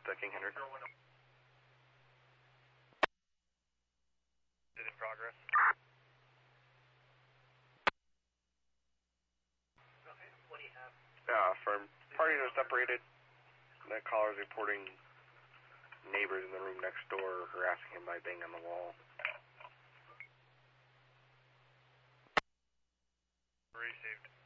King Henry. Is it in progress? What do you have? Firm. Parties are separated. The caller is reporting neighbors in the room next door harassing him by banging on the wall. Received.